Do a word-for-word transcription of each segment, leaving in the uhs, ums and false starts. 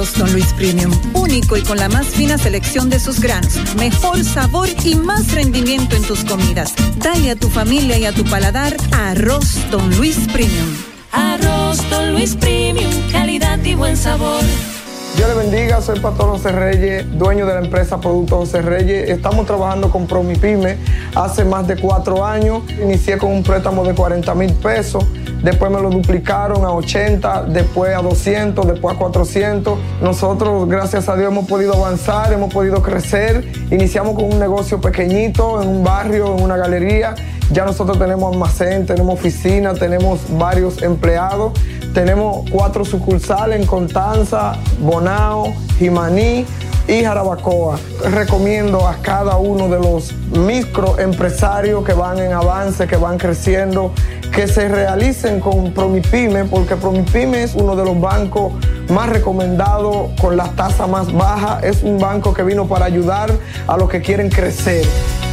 Arroz Don Luis Premium, único y con la más fina selección de sus granos, mejor sabor y más rendimiento en tus comidas. Dale a tu familia y a tu paladar Arroz Don Luis Premium. Arroz Don Luis Premium, calidad y buen sabor. Dios le bendiga, soy Pastor José Reyes, dueño de la empresa Productos José Reyes. Estamos trabajando con PromiPyme hace más de cuatro años. Inicié con un préstamo de cuarenta mil pesos, después me lo duplicaron a ochenta, después a doscientos, después a cuatrocientos. Nosotros, gracias a Dios, hemos podido avanzar, hemos podido crecer. Iniciamos con un negocio pequeñito, en un barrio, en una galería. Ya nosotros tenemos almacén, tenemos oficina, tenemos varios empleados. Tenemos cuatro sucursales en Constanza, Bonao, Jimaní y Jarabacoa. Recomiendo a cada uno de los microempresarios que van en avance, que van creciendo, que se realicen con PromiPyme, porque PromiPyme es uno de los bancos más recomendados con las tasas más bajas. Es un banco que vino para ayudar a los que quieren crecer.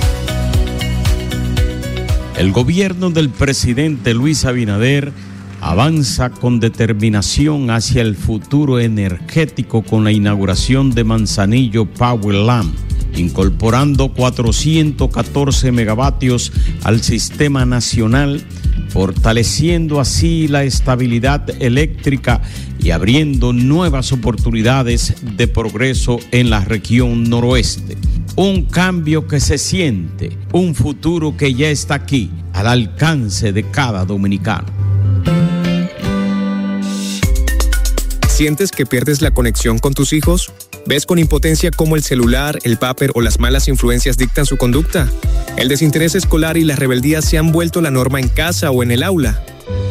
El gobierno del presidente Luis Abinader avanza con determinación hacia el futuro energético con la inauguración de Manzanillo Powerland, incorporando cuatrocientos catorce megavatios al sistema nacional, fortaleciendo así la estabilidad eléctrica y abriendo nuevas oportunidades de progreso en la región noroeste. Un cambio que se siente, un futuro que ya está aquí, al alcance de cada dominicano. ¿Sientes que pierdes la conexión con tus hijos? ¿Ves con impotencia cómo el celular, el vapor o las malas influencias dictan su conducta? ¿El desinterés escolar y la rebeldía se han vuelto la norma en casa o en el aula?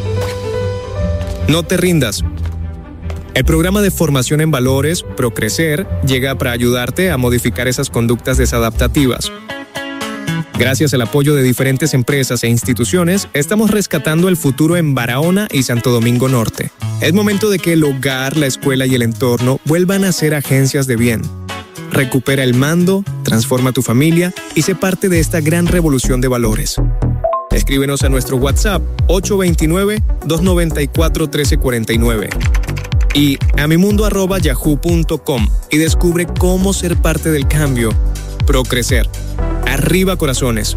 No te rindas. El programa de formación en valores, ProCrecer, llega para ayudarte a modificar esas conductas desadaptativas. Gracias al apoyo de diferentes empresas e instituciones, estamos rescatando el futuro en Barahona y Santo Domingo Norte. Es momento de que el hogar, la escuela y el entorno vuelvan a ser agencias de bien. Recupera el mando, transforma tu familia y sé parte de esta gran revolución de valores. Escríbenos a nuestro WhatsApp ocho dos nueve, dos nueve cuatro, uno tres cuatro nueve y a mimundo arroba yahoo punto com y descubre cómo ser parte del cambio. ProCrecer. Arriba corazones.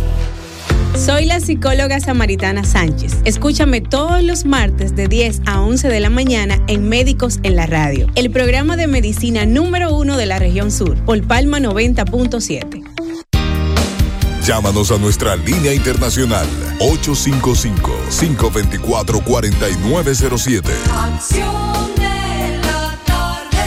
Soy la psicóloga Samaritana Sánchez. Escúchame todos los martes de diez a once de la mañana en Médicos en la Radio, el programa de medicina número uno de la región sur, por Palma noventa punto siete. Llámanos a nuestra línea internacional ocho cinco cinco, cinco dos cuatro, cuatro nueve cero siete. Acción de la tarde.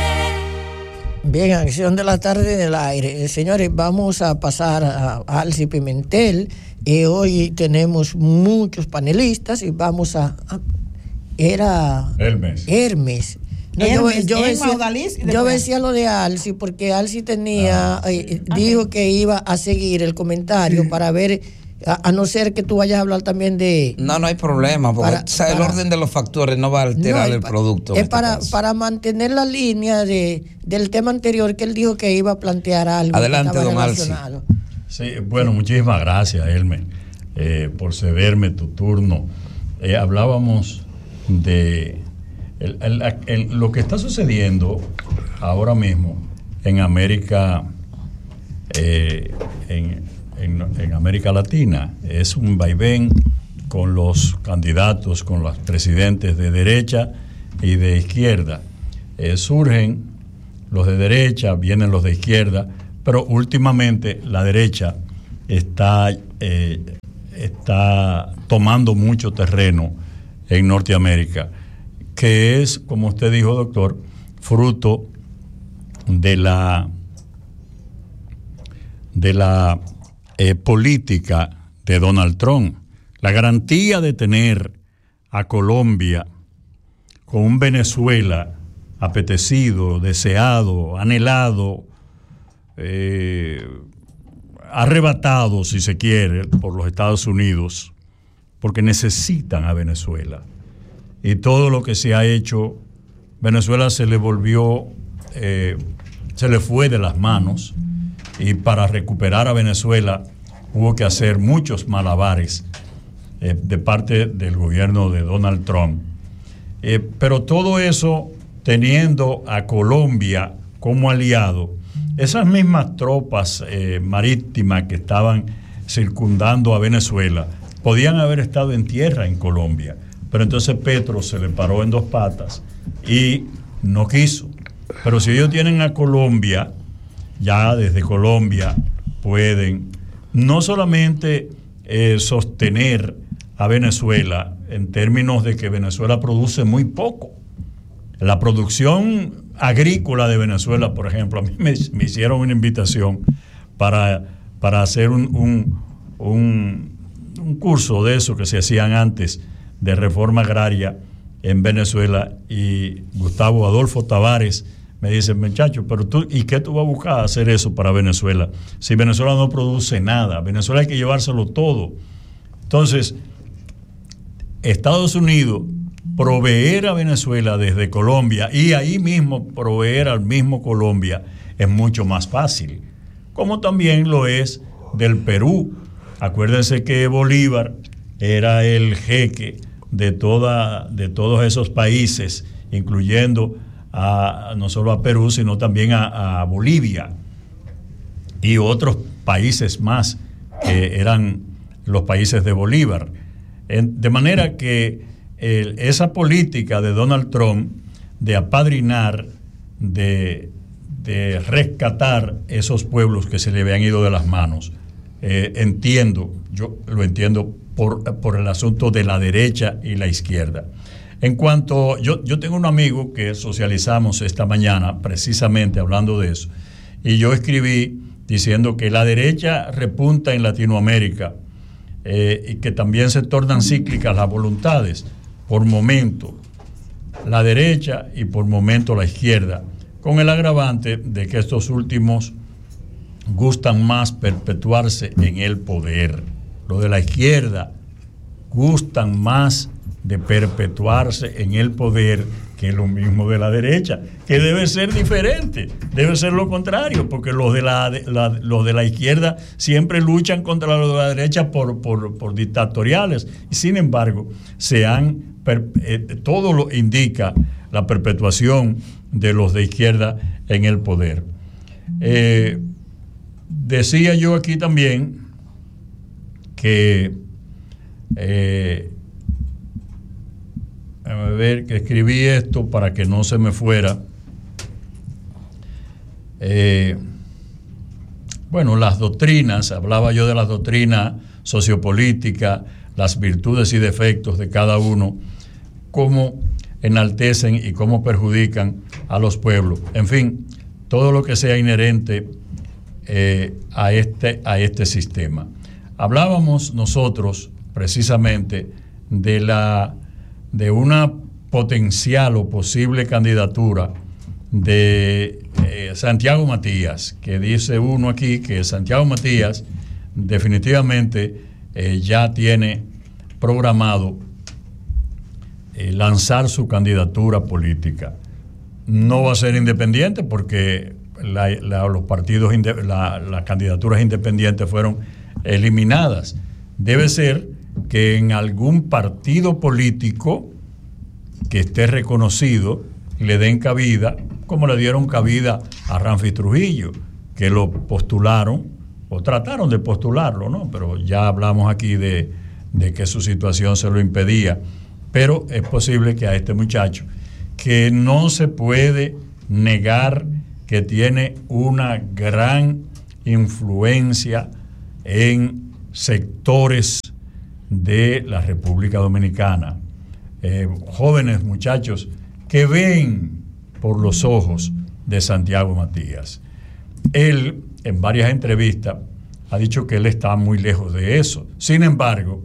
Bien, acción de la tarde en el aire. Eh, señores, vamos a pasar a, a Alci Pimentel. Eh, hoy tenemos muchos panelistas y vamos a... a era... Hermes. Hermes. No, Hermes, yo, yo, Hermes decía, Odalís, yo decía lo de Alci porque Alci tenía, ah, eh, sí. dijo okay. que iba a seguir el comentario sí. para ver, a, a no ser que tú vayas a hablar también de... No, no hay problema, porque para, o sea, el para, orden de los factores no va a alterar no, el producto. Es para, para mantener la línea de, del tema anterior que él dijo que iba a plantear algo. Adelante, don Alci. Sí, bueno, muchísimas gracias, Hermes, eh, por cederme tu turno. Eh, hablábamos de... El, el, el, lo que está sucediendo ahora mismo en América eh, en, en, en América Latina es un vaivén con los candidatos, con los presidentes de derecha y de izquierda. Eh, surgen los de derecha, vienen los de izquierda, pero últimamente la derecha está, eh, está tomando mucho terreno en Norteamérica, que es, como usted dijo, doctor, fruto de la de la eh, política de Donald Trump. La garantía de tener a Colombia con un Venezuela apetecido, deseado, anhelado, eh, arrebatado, si se quiere, por los Estados Unidos, porque necesitan a Venezuela. Y todo lo que se ha hecho, Venezuela se le volvió, eh, se le fue de las manos, y para recuperar a Venezuela hubo que hacer muchos malabares eh, de parte del gobierno de Donald Trump. Eh, pero todo eso teniendo a Colombia como aliado, esas mismas tropas eh, marítimas que estaban circundando a Venezuela podían haber estado en tierra en Colombia, pero entonces Petro se le paró en dos patas y no quiso. Pero si ellos tienen a Colombia, ya desde Colombia pueden no solamente eh, sostener a Venezuela en términos de que Venezuela produce muy poco. La producción agrícola de Venezuela, por ejemplo, a mí me, me hicieron una invitación para, para hacer un, un, un, un curso de eso que se hacían antes de reforma agraria en Venezuela, y Gustavo Adolfo Tavares me dice: muchacho, pero tú, ¿y qué tú vas a buscar hacer eso para Venezuela? Si Venezuela no produce nada, Venezuela hay que llevárselo todo. Entonces, Estados Unidos proveer a Venezuela desde Colombia y ahí mismo proveer al mismo Colombia es mucho más fácil, como también lo es del Perú. Acuérdense que Bolívar era el jeque de, toda, de todos esos países, incluyendo a, no solo a Perú, sino también a, a Bolivia y otros países más que eran los países de Bolívar. En, de manera que el, esa política de Donald Trump de apadrinar, de, de rescatar esos pueblos que se le habían ido de las manos, eh, entiendo, yo lo entiendo por, por el asunto de la derecha y la izquierda. En cuanto, yo, yo tengo un amigo que socializamos esta mañana precisamente hablando de eso, y yo escribí diciendo que la derecha repunta en Latinoamérica, eh, y que también se tornan cíclicas las voluntades, por momento la derecha y por momento la izquierda, con el agravante de que estos últimos gustan más perpetuarse en el poder. Los de la izquierda gustan más de perpetuarse en el poder que lo mismo de la derecha, que debe ser diferente, debe ser lo contrario, porque los de la, la, los de la izquierda siempre luchan contra los de la derecha por, por, por dictatoriales, y sin embargo se han, eh, todo lo indica la perpetuación de los de izquierda en el poder. Eh, decía yo aquí también que eh, a ver, que escribí esto para que no se me fuera. Eh, bueno, las doctrinas, hablaba yo de las doctrinas sociopolíticas, las virtudes y defectos de cada uno, cómo enaltecen y cómo perjudican a los pueblos. En fin, todo lo que sea inherente eh, a, este, a este sistema. Hablábamos nosotros precisamente de la de una potencial o posible candidatura de eh, Santiago Matías, que dice uno aquí que Santiago Matías definitivamente eh, ya tiene programado eh, lanzar su candidatura política. No va a ser independiente porque la, la, los partidos, la, las candidaturas independientes fueron eliminadas. Debe ser que en algún partido político que esté reconocido le den cabida, como le dieron cabida a Ramfis Trujillo, que lo postularon o trataron de postularlo, ¿no? Pero ya hablamos aquí de, de que su situación se lo impedía. Pero es posible que a este muchacho, que no se puede negar que tiene una gran influencia en sectores de la República Dominicana, eh, jóvenes muchachos que ven por los ojos de Santiago Matías. Él, en varias entrevistas, ha dicho que él está muy lejos de eso. Sin embargo,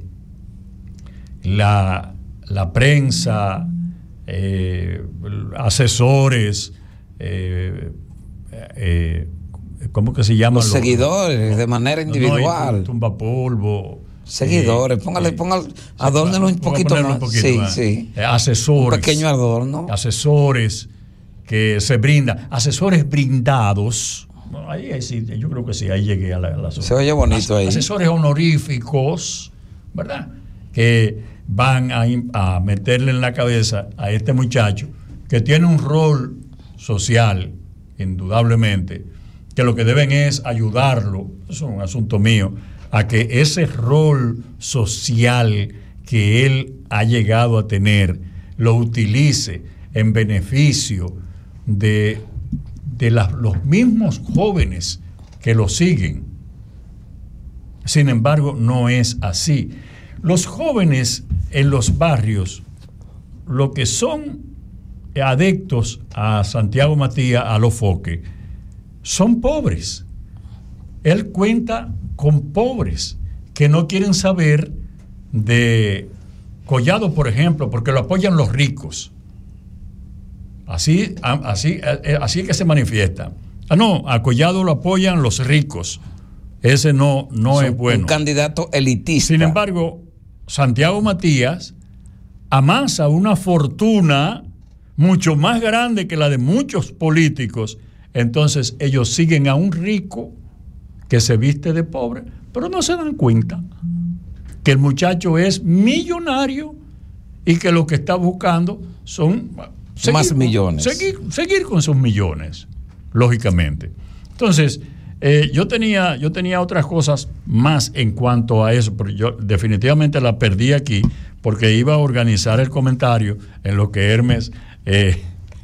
la, la prensa, eh, asesores, eh, eh, ¿cómo que se llaman? Los, los seguidores, los, de manera individual. No, tumba polvo. Seguidores, eh, póngale, póngale, adórnelo un poquito más. Un poquito sí, más. sí. Eh, asesores. Un pequeño adorno. Asesores que se brindan, asesores brindados. Bueno, ahí, ahí sí, yo creo que sí, ahí llegué a la, a la Se oye bonito ahí. Asesores honoríficos, ¿verdad? Que van a, a meterle en la cabeza a este muchacho que tienen un rol social, indudablemente, que lo que deben es ayudarlo, eso es un asunto mío, a que ese rol social que él ha llegado a tener lo utilice en beneficio de, de la, los mismos jóvenes que lo siguen. Sin embargo, no es así. Los jóvenes en los barrios, lo que son adeptos a Santiago Matías, a los foques, son pobres. Él cuenta con pobres que no quieren saber de Collado, por ejemplo, porque lo apoyan los ricos. Así, así, así es que se manifiesta. Ah, no, a Collado lo apoyan los ricos. Ese no, no es bueno. Un candidato elitista. Sin embargo, Santiago Matías amasa una fortuna mucho más grande que la de muchos políticos. Entonces ellos siguen a un rico que se viste de pobre, pero no se dan cuenta que el muchacho es millonario y que lo que está buscando son seguir, más millones. Seguir, seguir con sus millones, lógicamente. Entonces, eh, yo tenía, yo tenía otras cosas más en cuanto a eso, pero yo definitivamente la perdí aquí porque iba a organizar el comentario en lo que Hermes eh,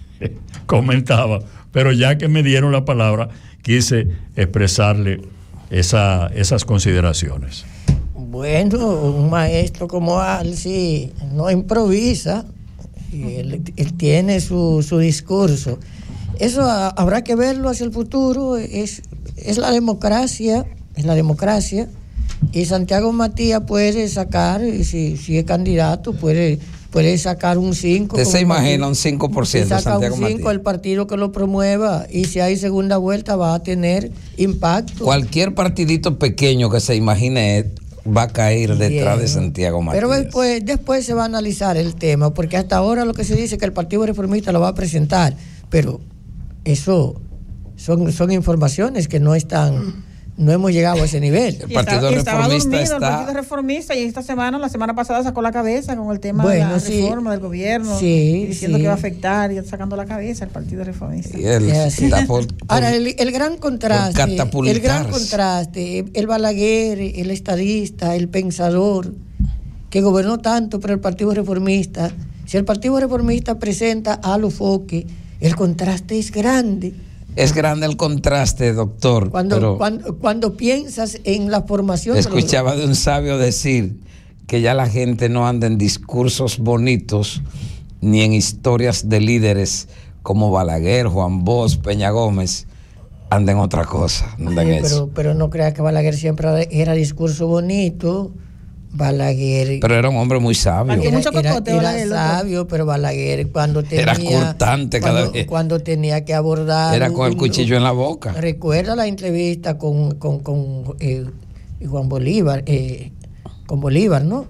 comentaba, pero ya que me dieron la palabra, quise expresarle esa, esas consideraciones. Bueno, un maestro como Alci no improvisa, él, él tiene su, su discurso. Eso a, habrá que verlo hacia el futuro, es, es la democracia, es la democracia, y Santiago Matías puede sacar, si, si es candidato, puede, puede sacar un cinco por ciento. ¿Usted se imagina un cinco por ciento de Santiago Matías? Un cinco por ciento el partido que lo promueva, y si hay segunda vuelta va a tener impacto. Cualquier partidito pequeño que se imagine va a caer detrás Bien. de Santiago Matías. Pero después, después se va a analizar el tema, porque hasta ahora lo que se dice es que el Partido Reformista lo va a presentar, pero eso son, son informaciones que no están, no hemos llegado a ese nivel. El Partido estaba, Reformista dormido, está... el Partido Reformista, y esta semana, la semana pasada sacó la cabeza con el tema bueno, de la sí, reforma del gobierno, sí, diciendo sí. que va a afectar, y sacando la cabeza el Partido Reformista. Y él está por, por, Ahora, el, el gran contraste, el gran contraste, el Balaguer, el estadista, el pensador, que gobernó tanto por el Partido Reformista, si el Partido Reformista presenta a los foques, el contraste es grande. Es grande el contraste, doctor. Cuando, pero cuando, cuando piensas en la formación... Escuchaba de, los... de un sabio decir que ya la gente no anda en discursos bonitos ni en historias de líderes como Balaguer, Juan Bosch, Peña Gómez, anda en otra cosa. Anda en sí, pero, eso. pero no creas que Balaguer siempre era discurso bonito. Balaguer... Pero era un hombre muy sabio. Era, mucho cocote, era, era sabio, pero Balaguer cuando tenía... Era cortante cada cuando, vez. Cuando tenía que abordar... Era con el cuchillo en la boca. Recuerda la entrevista con, con, con eh, Juan Bolívar, eh, con Bolívar, ¿no?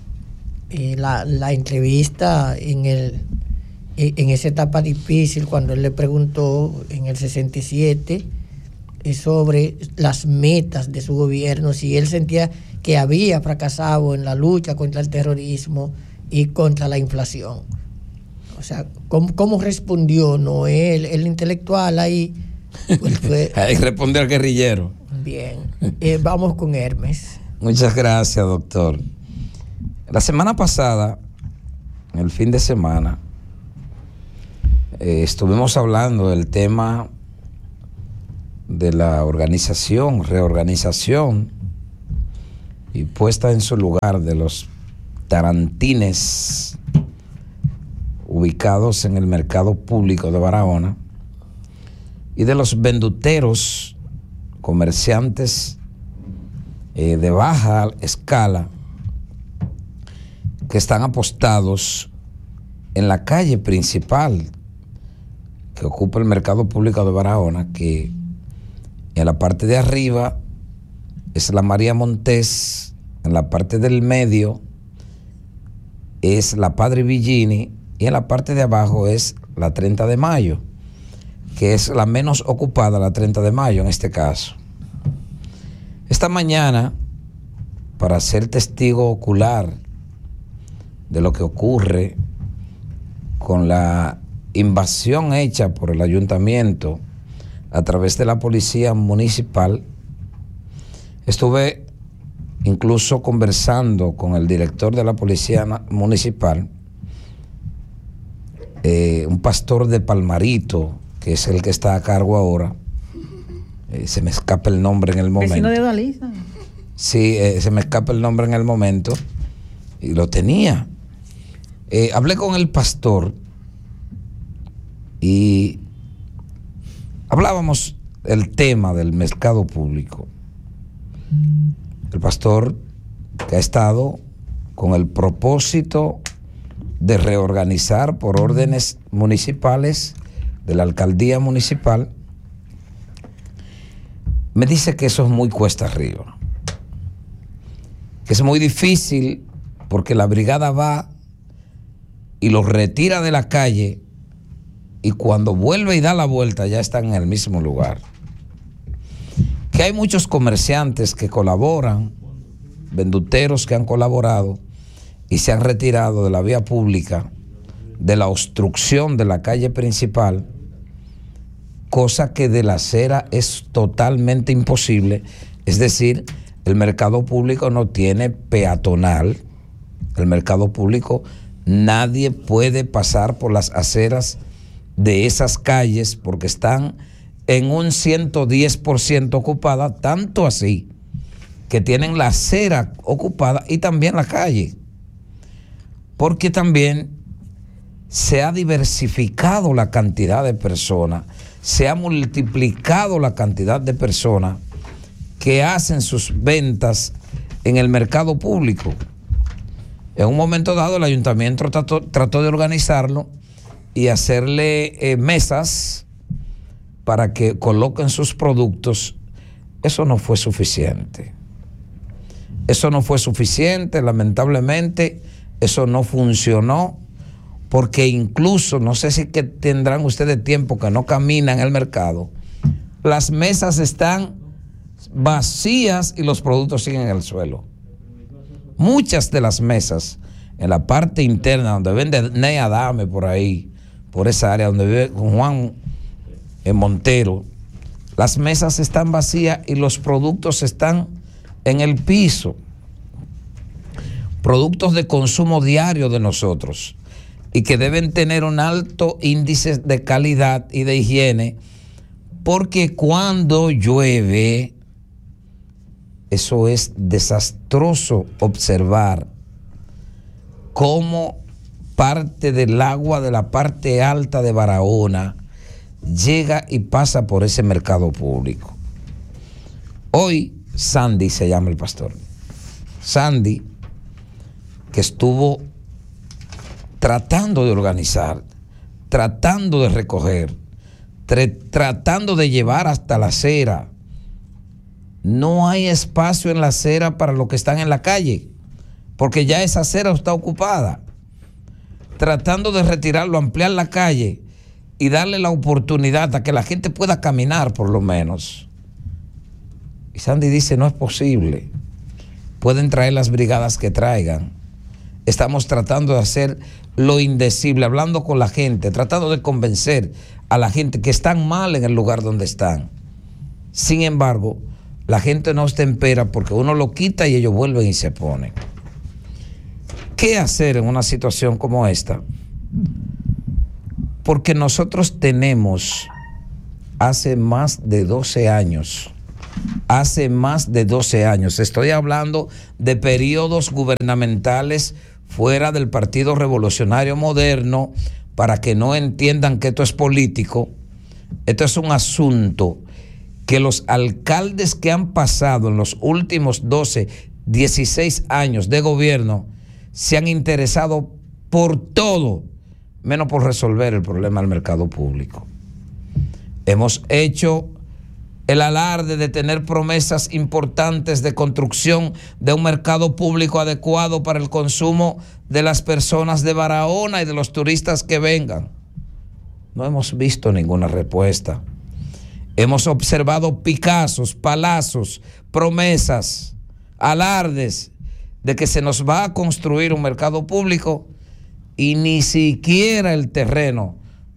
Eh, la, la entrevista en el en esa etapa difícil, cuando él le preguntó en el sesenta y siete eh, sobre las metas de su gobierno, si él sentía que había fracasado en la lucha contra el terrorismo y contra la inflación. O sea, ¿cómo, cómo respondió Noel, el intelectual ahí? Pues fue, ahí respondió el guerrillero. Bien, eh, vamos con Hermes. Muchas gracias, doctor. La semana pasada, el fin de semana, eh, estuvimos hablando del tema de la organización, reorganización y puesta en su lugar de los tarantines ubicados en el mercado público de Barahona y de los venduteros, comerciantes eh, de baja escala que están apostados en la calle principal que ocupa el mercado público de Barahona, que en la parte de arriba es la María Montés, en la parte del medio es la Padre Villini y en la parte de abajo es la treinta de mayo, que es la menos ocupada, la treinta de mayo en este caso. Esta mañana, para ser testigo ocular de lo que ocurre con la invasión hecha por el ayuntamiento a través de la policía municipal. Estuve incluso conversando con el director de la policía municipal, eh, un pastor de Palmarito, que es el que está a cargo ahora. Eh, se me escapa el nombre en el momento. Vecino de Odalisa. Sí, eh, se me escapa el nombre en el momento. Y lo tenía. Eh, hablé con el pastor y hablábamos del tema del mercado público. El pastor, que ha estado con el propósito de reorganizar por órdenes municipales de la alcaldía municipal, me dice que eso es muy cuesta arriba, que es muy difícil porque la brigada va y los retira de la calle y cuando vuelve y da la vuelta ya están en el mismo lugar. Que hay muchos comerciantes que colaboran, venduteros que han colaborado y se han retirado de la vía pública, de la obstrucción de la calle principal, cosa que de la acera es totalmente imposible. Es decir, el mercado público no tiene peatonal, el mercado público, nadie puede pasar por las aceras de esas calles porque están en un ciento diez por ciento ocupada, tanto así que tienen la acera ocupada y también la calle, porque también se ha diversificado la cantidad de personas, se ha multiplicado la cantidad de personas que hacen sus ventas en el mercado público. En un momento dado el ayuntamiento trató, trató de organizarlo y hacerle eh, mesas para que coloquen sus productos. Eso no fue suficiente. Eso no fue suficiente, lamentablemente, eso no funcionó, porque incluso, no sé si que tendrán ustedes tiempo que no caminan en el mercado, las mesas están vacías y los productos siguen en el suelo. Muchas de las mesas en la parte interna donde vende Ney Adame por ahí, por esa área donde vive Juan en Montero, las mesas están vacías y los productos están en el piso. Productos de consumo diario de nosotros y que deben tener un alto índice de calidad y de higiene, porque cuando llueve, eso es desastroso observar cómo parte del agua de la parte alta de Barahona llega y pasa por ese mercado público. Hoy Sandy se llama el pastor. Sandy, que estuvo tratando de organizar, tratando de recoger, tratando de llevar hasta la acera. No hay espacio en la acera para los que están en la calle, porque ya esa acera está ocupada. Tratando de retirarlo, ampliar la calle y darle la oportunidad a que la gente pueda caminar por lo menos. Y Sandy dice, no es posible. Pueden traer las brigadas que traigan. Estamos tratando de hacer lo indecible, hablando con la gente, tratando de convencer a la gente que están mal en el lugar donde están. Sin embargo, la gente no se tempera porque uno lo quita y ellos vuelven y se ponen. ¿Qué hacer en una situación como esta? Porque nosotros tenemos hace más de doce años, hace más de doce años, estoy hablando de periodos gubernamentales fuera del Partido Revolucionario Moderno, para que no entiendan que esto es político. Esto es un asunto que los alcaldes que han pasado en los últimos doce, dieciséis años de gobierno se han interesado por todo, menos por resolver el problema del mercado público. Hemos hecho el alarde de tener promesas importantes de construcción de un mercado público adecuado para el consumo de las personas de Barahona y de los turistas que vengan. No hemos visto ninguna respuesta. Hemos observado picazos, palazos, promesas, alardes de que se nos va a construir un mercado público y ni siquiera el terreno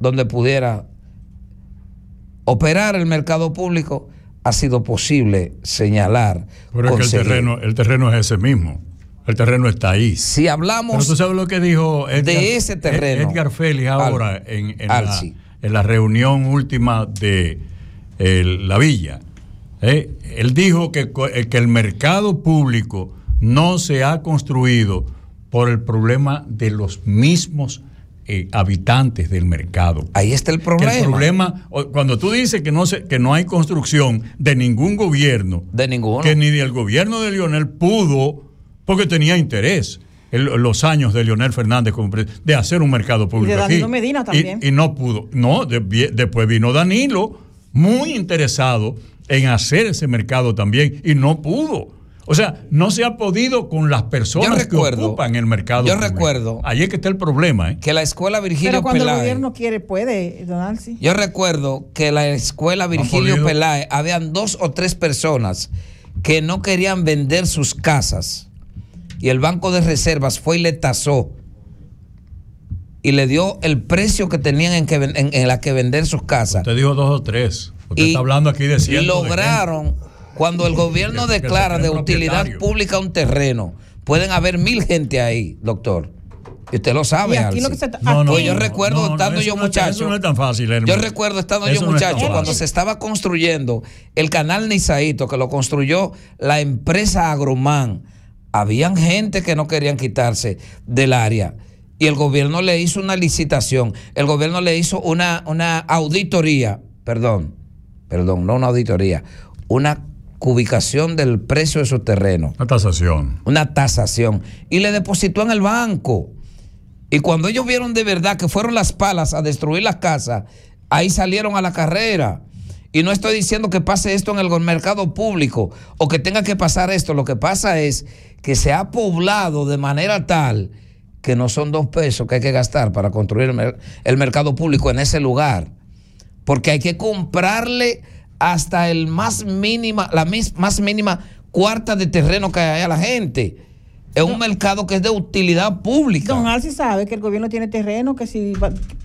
donde pudiera operar el mercado público, ha sido posible señalar. Pero es que el terreno, el terreno es ese mismo. El terreno está ahí. Si hablamos Pero tú sabes lo que dijo Edgar, de ese terreno, Edgar Félix ahora Al, en, en, la, en la reunión última de el, la Villa. ¿eh? Él dijo que, que el mercado público no se ha construido por el problema de los mismos eh, habitantes del mercado. Ahí está el problema. Que el problema, cuando tú dices que no se, que no hay construcción de ningún gobierno, de ninguno, que ni el gobierno de Leonel pudo, porque tenía interés en los años de Leonel Fernández de hacer un mercado público. Y de Danilo aquí, Medina también. Y, y no pudo. No, de, después vino Danilo, muy interesado en hacer ese mercado también, y no pudo. O sea, no se ha podido con las personas recuerdo, que ocupan el mercado yo público. recuerdo. Ahí es que está el problema, ¿eh? Que la escuela Virgilio Pero cuando Peláez, el gobierno quiere, puede, don Alci. Yo recuerdo que la escuela Virgilio no Peláez, habían dos o tres personas que no querían vender sus casas. Y el Banco de Reservas fue y le tasó. Y le dio el precio que tenían en, que, en, en la que vender sus casas. Usted dijo dos o tres. Usted y está hablando aquí de cientos. Y lograron... De Cuando el gobierno que, declara que de utilidad pública un terreno, pueden haber mil gente ahí, doctor. Y usted lo sabe. Y aquí lo que se no, no, yo recuerdo no, estando no, yo no, muchacho. Eso no es tan fácil, hermano. Yo recuerdo estando eso yo muchacho no cuando se estaba construyendo el canal Nizaíto, que lo construyó la empresa Agromán. Habían gente que no querían quitarse del área. Y el gobierno le hizo una licitación. El gobierno le hizo una, una auditoría. Perdón, perdón, no una auditoría. Una ubicación del precio de su terreno. Una tasación. Una tasación. Y le depositó en el banco. Y cuando ellos vieron de verdad que fueron las palas a destruir las casas, ahí salieron a la carrera. Y no estoy diciendo que pase esto en el mercado público o que tenga que pasar esto. Lo que pasa es que se ha poblado de manera tal que no son dos pesos que hay que gastar para construir el, mer- el mercado público en ese lugar. Porque hay que comprarle hasta el más mínima, la mis, más mínima cuarta de terreno que hay a la gente. Es un mercado que es de utilidad pública. Don Alci sabe que el gobierno tiene terreno, que si,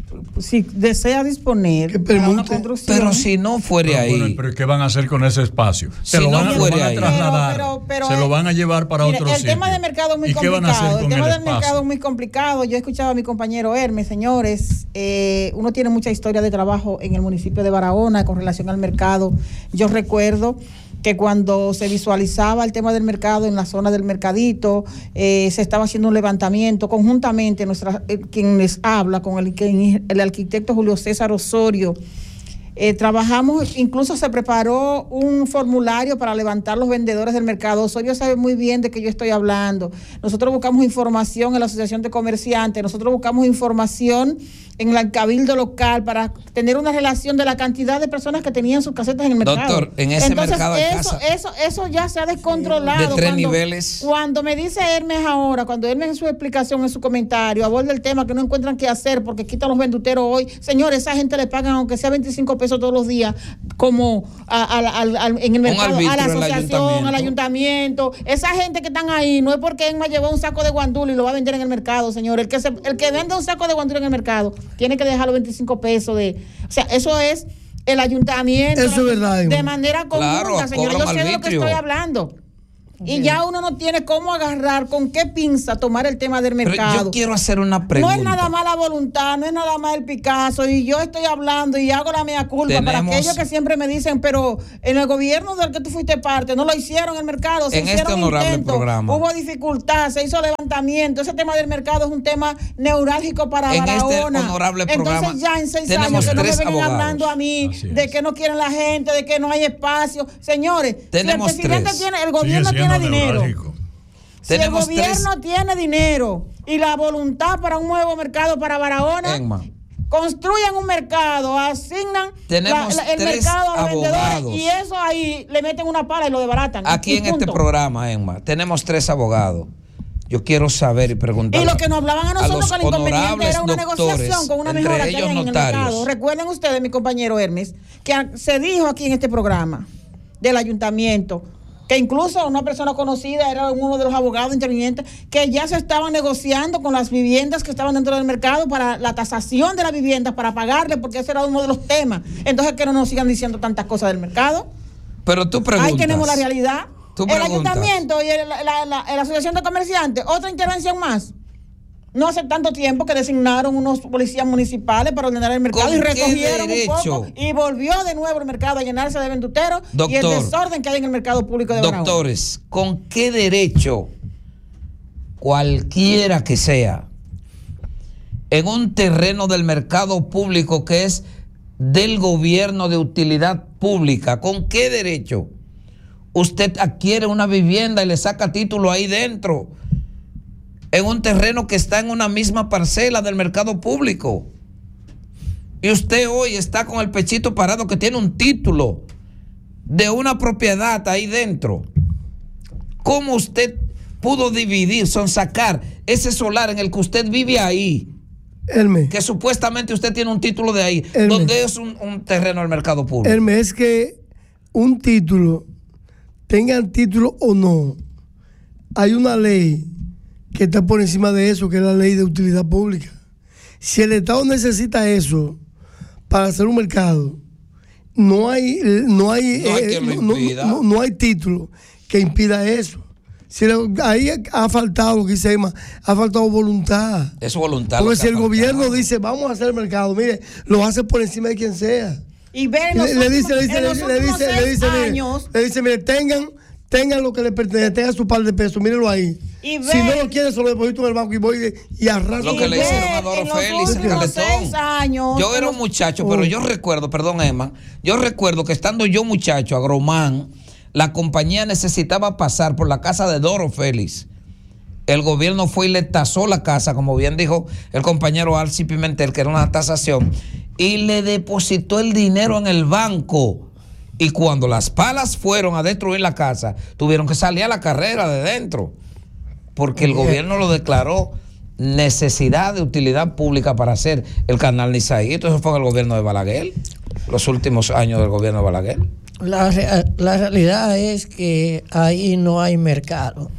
si desea disponer para una construcción. Pero si no fuere pero, ahí. Bueno, pero ¿qué van a hacer con ese espacio? Se si lo no van, fuere lo van a trasladar, pero, pero, pero, se lo van a llevar para mire, otro el sitio. El tema del mercado es muy ¿Y complicado. Qué van a hacer el con tema el del espacio? mercado es muy complicado. Yo escuchaba a mi compañero Hermes, señores, eh, uno tiene mucha historia de trabajo en el municipio de Barahona con relación al mercado. Yo recuerdo que cuando se visualizaba el tema del mercado en la zona del mercadito, eh, se estaba haciendo un levantamiento conjuntamente, nuestra, eh, quien les habla con el, el arquitecto Julio César Osorio. Eh, trabajamos, incluso se preparó un formulario para levantar los vendedores del mercado. Osorio sabe muy bien de qué yo estoy hablando. Nosotros buscamos información en la Asociación de Comerciantes, nosotros buscamos información en el cabildo local para tener una relación de la cantidad de personas que tenían sus casetas en el mercado. Doctor, en ese Entonces, mercado hay eso, casa eso, eso ya se ha descontrolado. de tres cuando, niveles. Cuando me dice Hermes ahora, cuando Hermes en su explicación, en su comentario, aborda el tema que no encuentran qué hacer porque quitan los venduteros hoy. Señores, esa gente le pagan aunque sea veinticinco pesos todos los días, como a, a, a, a, en el mercado, a la asociación, al ayuntamiento. Esa gente que están ahí, no es porque Emma llevó un saco de guandul y lo va a vender en el mercado, señor. El que se, el que vende un saco de guandul en el mercado tiene que dejar los veinticinco pesos de... O sea, eso es el ayuntamiento. Eso es verdad. De manera conjunta, claro, señor. Yo sé de lo que estoy hablando. Y ya uno no tiene cómo agarrar, con qué pinza tomar el tema del mercado. Pero yo quiero hacer una pregunta. No es nada más la voluntad, no es nada más el Picasso. Y yo estoy hablando y hago la mea culpa Tenemos... para aquellos que siempre me dicen, pero en el gobierno del que tú fuiste parte, no lo hicieron en el mercado, se en hicieron este honorable intentos, programa. Hubo dificultad, se hizo levantamiento. Ese tema del mercado es un tema neurálgico para en Barahona. Este honorable programa, entonces ya en seis años que no me vengan abogados. hablando a mí de que no quieren la gente, de que no hay espacio. Señores, Tenemos si el presidente tres. tiene, el gobierno tiene dinero. Neurálgico. Si el gobierno tres. tiene dinero y la voluntad para un nuevo mercado para Barahona, Enma. construyan un mercado, asignan la, la, el mercado a los vendedores y eso ahí le meten una pala y lo desbaratan. Aquí y en punto. este programa, Enma, tenemos tres abogados. Yo quiero saber y preguntar. Y lo que nos hablaban a nosotros a con el inconveniente era una doctores, negociación con una mejora que hay en el mercado. Recuerden ustedes, mi compañero Hermes, que se dijo aquí en este programa del ayuntamiento, que incluso una persona conocida era uno de los abogados intervinientes, que ya se estaban negociando con las viviendas que estaban dentro del mercado para la tasación de las viviendas, para pagarle, porque ese era uno de los temas. Entonces, que no nos sigan diciendo tantas cosas del mercado. Pero tú preguntas. Ahí tenemos la realidad. Tú el preguntas. ayuntamiento y el, la, la, la, la asociación de comerciantes, otra intervención más. No hace tanto tiempo que designaron unos policías municipales para ordenar el mercado y recogieron un poco y volvió de nuevo el mercado a llenarse de venduteros y el desorden que hay en el mercado público de Barahona. Doctores, ¿con qué derecho, cualquiera que sea, en un terreno del mercado público que es del gobierno de utilidad pública, con qué derecho usted adquiere una vivienda y le saca título ahí dentro, en un terreno que está en una misma parcela del mercado público? Y usted hoy está con el pechito parado que tiene un título de una propiedad ahí dentro. ¿Cómo usted pudo dividir, sonsacar ese solar en el que usted vive ahí? Elme. Que supuestamente usted tiene un título de ahí, Elme. donde es un, un terreno del mercado público. Elme, es que un título, tengan título o no, hay una ley que está por encima de eso, que es la ley de utilidad pública. Si el Estado necesita eso para hacer un mercado, no hay no hay no, hay, eh, que lo no, no, no hay título que impida eso. Si ahí ha faltado, que dice Emma, ha faltado voluntad. Es voluntad. Porque si el gobierno dice, vamos a hacer el mercado, mire, lo hace por encima de quien sea. Y ven, le, le dice, le dice, le, le dice, le dice, años, mire, le dice, mire, tengan, tengan lo que le pertenece, tengan su par de pesos, mírenlo ahí. Y si no lo quieren, se lo deposito en el banco y voy y arraso. Lo que le hicieron a Doro Félix en Caletón. Años, yo era un muchacho, oh. pero yo recuerdo, perdón Emma, yo recuerdo que estando yo muchacho, agromán, la compañía necesitaba pasar por la casa de Doro Félix. El gobierno fue y le tasó la casa, como bien dijo el compañero Alci Pimentel, que era una tasación, y le depositó el dinero en el banco. Y cuando las palas fueron a destruir la casa, tuvieron que salir a la carrera de dentro, porque el gobierno lo declaró necesidad de utilidad pública para hacer el canal Nizaíto. Eso fue en el gobierno de Balaguer, los últimos años del gobierno de Balaguer. La, la realidad es que ahí no hay mercado.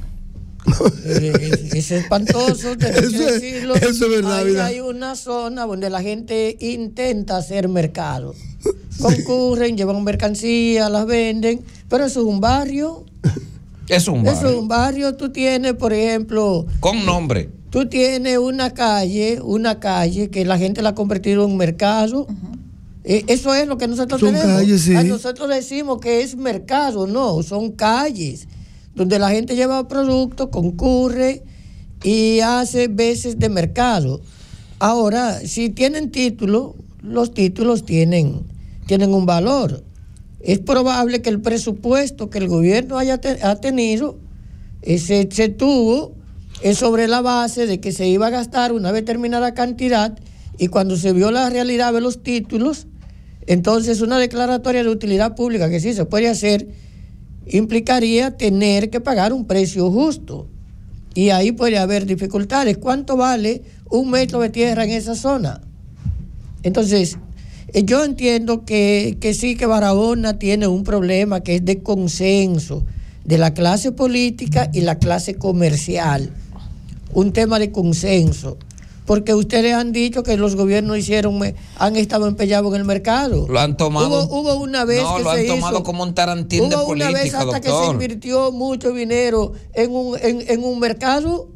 es, es espantoso tener eso, que decirlo. Eso es verdad. Ahí hay una zona donde la gente intenta hacer mercado. Concurren, llevan mercancía, las venden, pero eso es un barrio. Es un barrio. Eso es un barrio. Tú tienes, por ejemplo, con nombre. Tú tienes una calle, una calle que la gente la ha convertido en mercado. Uh-huh. Eh, eso es lo que nosotros son tenemos. Calles, sí. A nosotros decimos que es mercado, no, son calles donde la gente lleva productos, concurre y hace veces de mercado. Ahora, si tienen título, los títulos tienen, tienen un valor. Es probable que el presupuesto que el gobierno haya te, ha tenido eh, se, se tuvo eh, sobre la base de que se iba a gastar una determinada cantidad, y cuando se vio la realidad de los títulos, entonces una declaratoria de utilidad pública que sí se puede hacer implicaría tener que pagar un precio justo, y ahí puede haber dificultades. ¿Cuánto vale un metro de tierra en esa zona? Entonces, yo entiendo que, que sí, que Barahona tiene un problema que es de consenso de la clase política y la clase comercial, un tema de consenso, porque ustedes han dicho que los gobiernos hicieron, han estado empeñados en el mercado. Lo han tomado. Hubo, hubo una vez no, que lo se han tomado hizo, como un tarantín de política, hubo una vez hasta doctor. que se invirtió mucho dinero en un, en, en un mercado.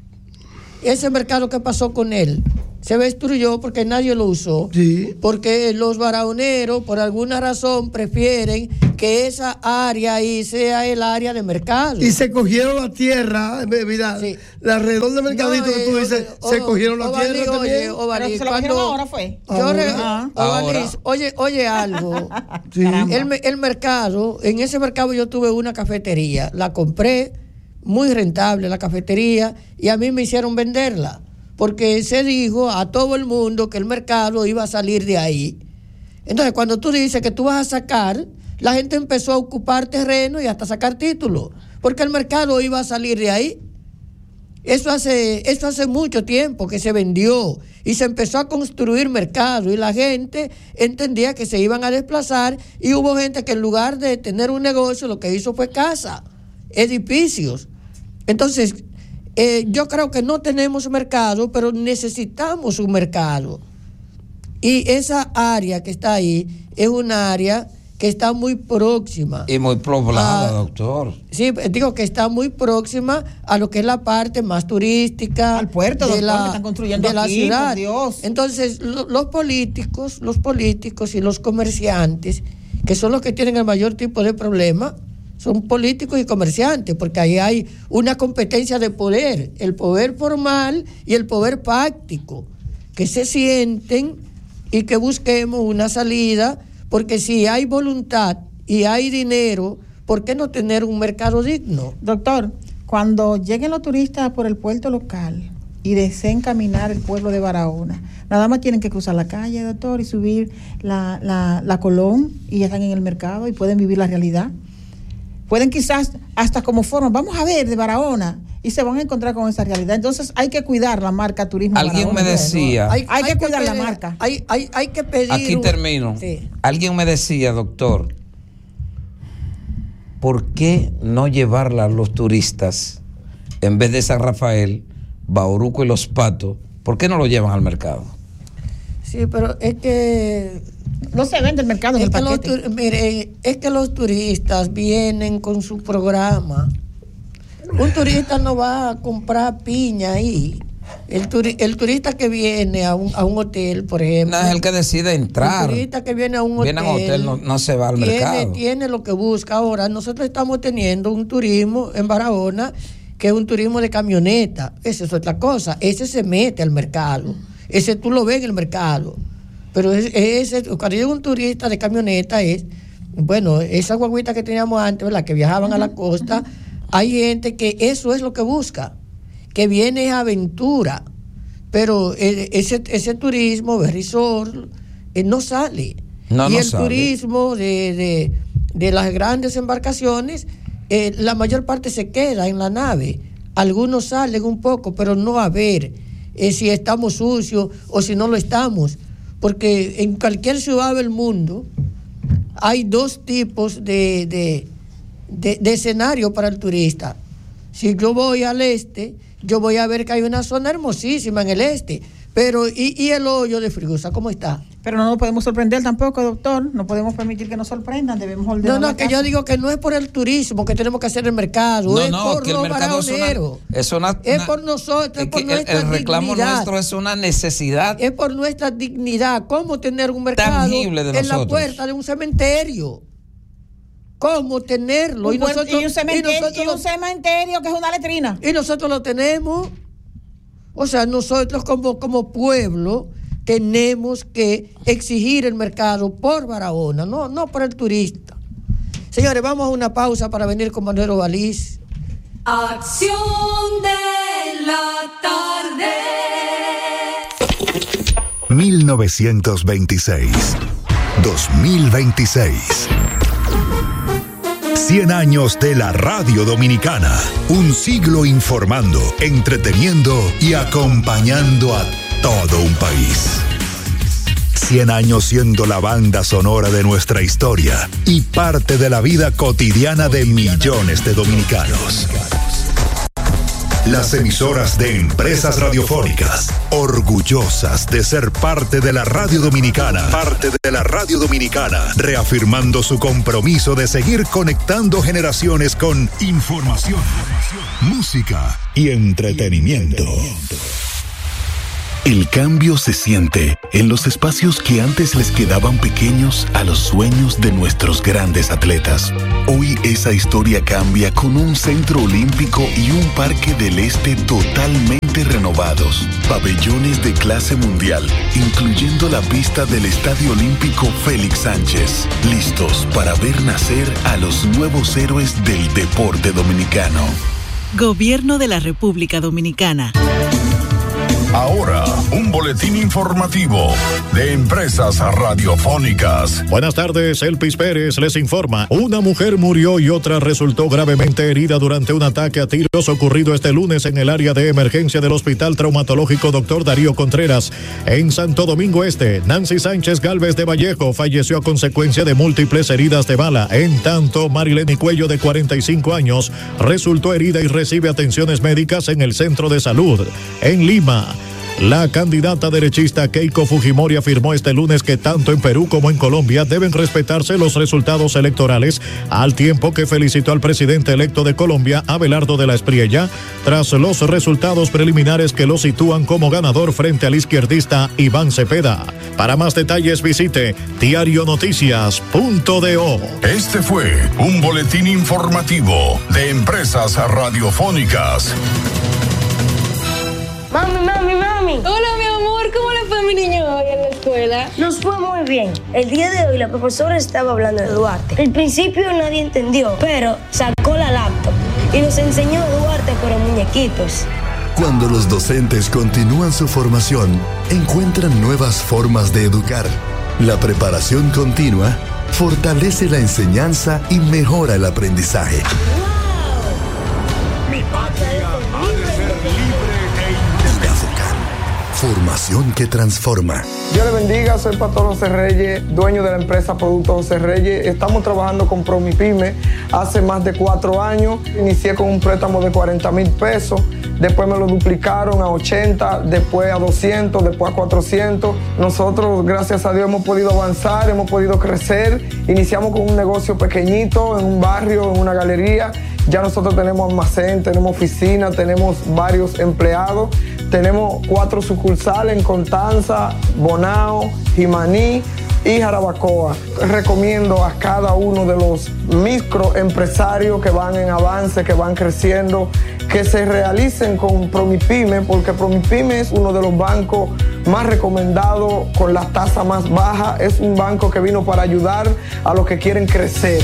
Ese mercado, ¿qué pasó con él? Se destruyó porque nadie lo usó. Sí. Porque los barahoneros, por alguna razón, prefieren que esa área ahí sea el área de mercado. Y se cogieron la tierra, mira, sí. La alrededor del mercadito no, eh, que tú dices, o, se cogieron la Ovalí, tierra oye, también. Ovalí, Pero se lo cogieron ahora fue. Yo re, ah, Ovalí, ahora. Oye, oye algo. Sí. el, el mercado, en ese mercado yo tuve una cafetería, la compré, muy rentable la cafetería, y a mí me hicieron venderla, porque se dijo a todo el mundo que el mercado iba a salir de ahí. Entonces, cuando tú dices que tú vas a sacar, la gente empezó a ocupar terreno y hasta sacar títulos, porque el mercado iba a salir de ahí. Eso hace, eso hace mucho tiempo que se vendió y se empezó a construir mercado y la gente entendía que se iban a desplazar y hubo gente que en lugar de tener un negocio lo que hizo fue casa, edificios. Entonces, eh, yo creo que no tenemos mercado, pero necesitamos un mercado. Y esa área que está ahí es una área que está muy próxima. Y muy poblada, a, doctor. Sí, digo que está muy próxima a lo que es la parte más turística. Al puerto, de doctor, la, que están construyendo de la aquí, ciudad. por Dios. Entonces, lo, los políticos, los políticos y los comerciantes, que son los que tienen el mayor tipo de problema, son políticos y comerciantes, porque ahí hay una competencia de poder, el poder formal y el poder práctico, que se sienten y que busquemos una salida. Porque si hay voluntad y hay dinero, ¿por qué no tener un mercado digno? Doctor, cuando lleguen los turistas por el puerto local y deseen caminar el pueblo de Barahona, nada más tienen que cruzar la calle, doctor, y subir la, la, la Colón y ya están en el mercado y pueden vivir la realidad. Pueden quizás hasta como forma, vamos a ver de Barahona, y se van a encontrar con esa realidad. Entonces hay que cuidar la marca Turismo Alguien Barahona. me decía... ¿no? Hay, hay, hay que cuidar pedir, la marca. Hay, hay, hay que pedir... Aquí un, termino. Sí. Alguien me decía, doctor, ¿por qué no llevarla a los turistas en vez de San Rafael, Bauruco y Los Patos? ¿Por qué no lo llevan al mercado? Sí, pero es que... No se vende el mercado en el paquete. Los, mire, es que los turistas vienen con su programa. Un turista no va a comprar piña ahí. El, turi, el turista que viene a un, a un hotel, por ejemplo. No es el que decide entrar. El turista que viene a un viene hotel. Viene a un hotel, no, no se va al tiene, mercado. Tiene lo que busca. Ahora, nosotros estamos teniendo un turismo en Barahona que es un turismo de camioneta. Esa es otra cosa. Ese se mete al mercado. Ese tú lo ves en el mercado. Pero ese, cuando llega un turista de camioneta es, bueno, esa guaguita que teníamos antes, ¿verdad? Que viajaban a la costa. Hay gente que eso es lo que busca, que viene a aventura, pero ese, ese turismo de resort eh, no sale. No, y no el sale. turismo de, de, de las grandes embarcaciones, eh, la mayor parte se queda en la nave. Algunos salen un poco, pero no a ver eh, si estamos sucios o si no lo estamos. Porque en cualquier ciudad del mundo hay dos tipos de... de De, de escenario para el turista. Si yo voy al este, yo voy a ver que hay una zona hermosísima en el este, pero ¿y, y el hoyo de Frigosa cómo está? Pero no nos podemos sorprender tampoco, doctor, no podemos permitir que nos sorprendan, debemos ordenar. No, no, que yo digo que no es por el turismo que tenemos que hacer el mercado, no, es no, por que el los mercado es una, es una, es una, por nosotros, es por el, nuestra el reclamo dignidad. nuestro es una necesidad. Es por nuestra dignidad, cómo tener un mercado tangible de en nosotros. La puerta de un cementerio. ¿Cómo tenerlo? Un y, nosotros, y un cementerio, y, nosotros y un cementerio que es una letrina. Y nosotros lo tenemos. O sea, nosotros como, como pueblo tenemos que exigir el mercado por Barahona, no, no por el turista. Señores, vamos a una pausa para venir con Manuel Ovaliz. Acción de la tarde. mil novecientos veintiséis, dos mil veintiséis. cien años de la radio dominicana. Un siglo informando, entreteniendo y acompañando a todo un país. cien años siendo la banda sonora de nuestra historia y parte de la vida cotidiana de millones de dominicanos. Las emisoras de Empresas Radiofónicas, orgullosas de ser parte de la radio dominicana, parte de la radio dominicana, reafirmando su compromiso de seguir conectando generaciones con información, música y entretenimiento. El cambio se siente en los espacios que antes les quedaban pequeños a los sueños de nuestros grandes atletas. Hoy esa historia cambia con un centro olímpico y un parque del este totalmente renovados. Pabellones de clase mundial, incluyendo la pista del Estadio Olímpico Félix Sánchez. Listos para ver nacer a los nuevos héroes del deporte dominicano. Gobierno de la República Dominicana. Ahora, un boletín informativo de Empresas Radiofónicas. Buenas tardes, Elpis Pérez les informa. Una mujer murió y otra resultó gravemente herida durante un ataque a tiros ocurrido este lunes en el área de emergencia del Hospital Traumatológico Doctor Darío Contreras. En Santo Domingo Este, Nancy Sánchez Gálvez de Vallejo falleció a consecuencia de múltiples heridas de bala. En tanto, Marileni Cuello, de cuarenta y cinco años, resultó herida y recibe atenciones médicas en el centro de salud. En Lima, la candidata derechista Keiko Fujimori afirmó este lunes que tanto en Perú como en Colombia deben respetarse los resultados electorales, al tiempo que felicitó al presidente electo de Colombia, Abelardo de la Espriella, tras los resultados preliminares que lo sitúan como ganador frente al izquierdista Iván Cepeda. Para más detalles visite diario noticias punto do. Este fue un boletín informativo de Empresas Radiofónicas. Mami, mami, mami. Hola, mi amor. ¿Cómo le fue a mi niño hoy en la escuela? Nos fue muy bien. El día de hoy la profesora estaba hablando de Duarte. Al principio nadie entendió, pero sacó la laptop y nos enseñó Duarte, pero muñequitos. Cuando los docentes continúan su formación, encuentran nuevas formas de educar. La preparación continua fortalece la enseñanza y mejora el aprendizaje. Mi patria ha de ser libre e Formación que transforma. Dios le bendiga, soy Pastor José Reyes, dueño de la empresa Productos José Reyes. Estamos trabajando con PromiPyme hace más de cuatro años. Inicié con un préstamo de cuarenta mil pesos, después me lo duplicaron a ochenta, después a doscientos, después a cuatrocientos. Nosotros, gracias a Dios, hemos podido avanzar, hemos podido crecer. Iniciamos con un negocio pequeñito, en un barrio, en una galería. Ya nosotros tenemos almacén, tenemos oficina, tenemos varios empleados. Tenemos cuatro sucursales en Constanza, Bonao, Jimaní y Jarabacoa. Recomiendo a cada uno de los microempresarios que van en avance, que van creciendo, que se realicen con PromiPyme, porque PromiPyme es uno de los bancos más recomendados con la tasa más baja. Es un banco que vino para ayudar a los que quieren crecer.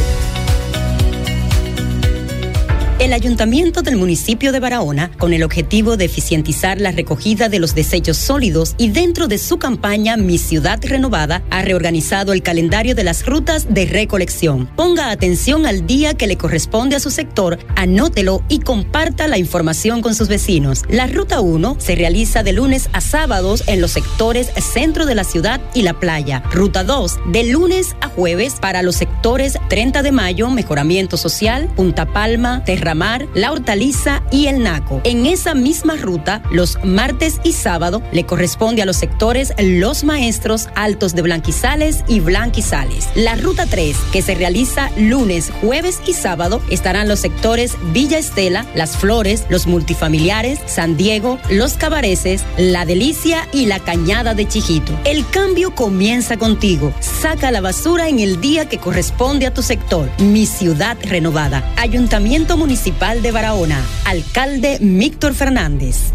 El Ayuntamiento del municipio de Barahona, con el objetivo de eficientizar la recogida de los desechos sólidos y dentro de su campaña Mi Ciudad Renovada, ha reorganizado el calendario de las rutas de recolección. Ponga atención al día que le corresponde a su sector, anótelo y comparta la información con sus vecinos. La Ruta uno se realiza de lunes a sábados en los sectores centro de la ciudad y la playa. Ruta dos, de lunes a jueves para los sectores treinta de mayo, Mejoramiento Social, Punta Palma, Terra Mar, La Hortaliza y El Naco. En esa misma ruta, los martes y sábado le corresponde a los sectores Los Maestros, Altos de Blanquizales y Blanquizales. La ruta tres, que se realiza lunes, jueves y sábado, estarán los sectores Villa Estela, Las Flores, Los Multifamiliares, San Diego, Los Cabareces, La Delicia y La Cañada de Chijito. El cambio comienza contigo. Saca la basura en el día que corresponde a tu sector. Mi Ciudad Renovada. Ayuntamiento Municipal Municipal de Barahona. Alcalde Víctor Fernández.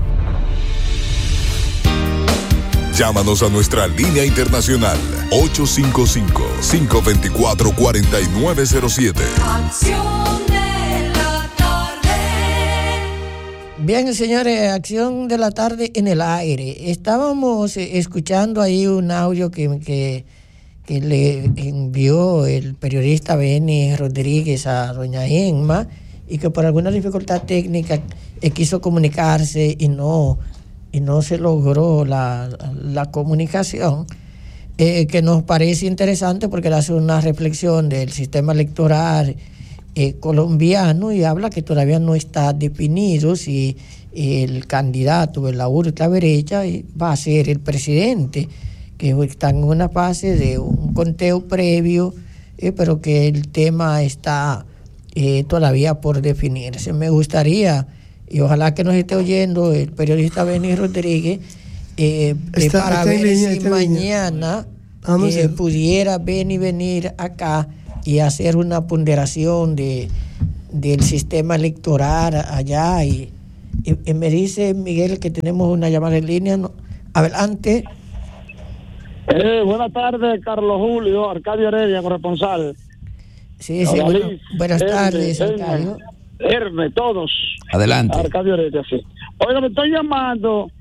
Llámanos a nuestra línea internacional ocho cinco cinco, cinco dos cuatro, cuatro nueve cero siete. Acción de la tarde. Bien, señores, acción de la tarde en el aire. Estábamos escuchando ahí un audio que, que, que le envió el periodista Benny Rodríguez a doña Emma, y que por alguna dificultad técnica eh, quiso comunicarse y no, y no se logró la, la comunicación, eh, que nos parece interesante porque le hace una reflexión del sistema electoral eh, colombiano y habla que todavía no está definido si el candidato de la ultraderecha va a ser el presidente, que está en una fase de un conteo previo, eh, pero que el tema está Eh, todavía por definirse. Me gustaría, y ojalá que nos esté oyendo el periodista Benny Rodríguez, eh, está, para está ver línea, si mañana eh, pudiera Benny venir acá y hacer una ponderación de del sistema electoral allá. Y, y, y me dice Miguel que tenemos una llamada en línea. ¿No? Adelante. Eh, buenas tardes, Carlos Julio, Arcadio Heredia, corresponsal. Sí, sí, bueno, buenas Herme, tardes, Arcadio. Herme, todos. Adelante. Arcadio Heredia, sí. Oiga, me estoy llamando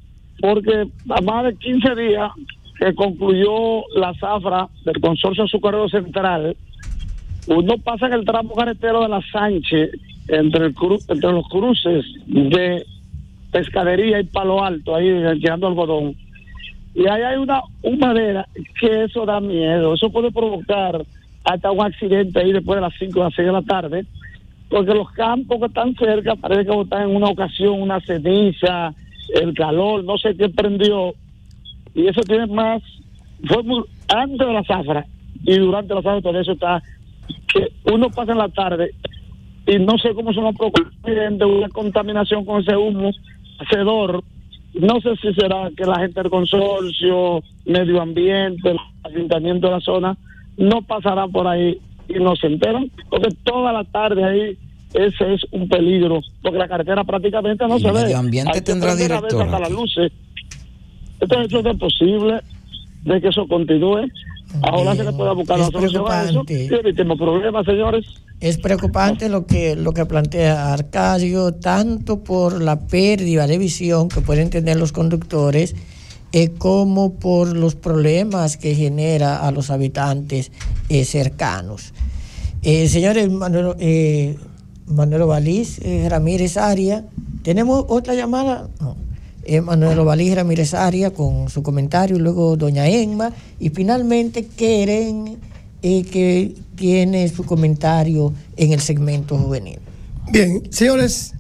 porque a más de quince días que concluyó la zafra del Consorcio Azucarero Central, uno pasa en el tramo carretero de la Sánchez, entre, el cru, entre los cruces de Pescadería y Palo Alto, ahí llegando algodón, y ahí hay una humadera que eso da miedo, eso puede provocar hasta un accidente ahí después de las cinco o las seis de la tarde, porque los campos que están cerca parece que están en una ocasión una ceniza, el calor, no sé qué prendió, y eso tiene más, fue muy, antes de la zafra y durante la zafra, todo eso está, que uno pasa en la tarde y no sé cómo se nos preocupa de una contaminación con ese humo hacedor. No sé si será que la gente del consorcio, medio ambiente, el ayuntamiento de la zona, no pasarán por ahí y no se enteran, porque toda la tarde ahí ese es un peligro, porque la carretera prácticamente no se ve. El medio ambiente tendrá director. Hasta las luces. Entonces, eso es posible de que eso continúe. Ahora se le puede buscar la solución a eso y evitemos problemas, señores. Es preocupante lo que lo que plantea Arcadio, tanto por la pérdida de visión que pueden tener los conductores, eh, como por los problemas que genera a los habitantes eh, cercanos. Eh, señores, Manuel, eh, Manuel Ovaliz eh, Ramírez Aria, ¿tenemos otra llamada? No. Eh, Manuel Ovaliz Ramírez Aria con su comentario, luego doña Emma, y finalmente Keren, eh, que tiene su comentario en el segmento juvenil. Bien, señores,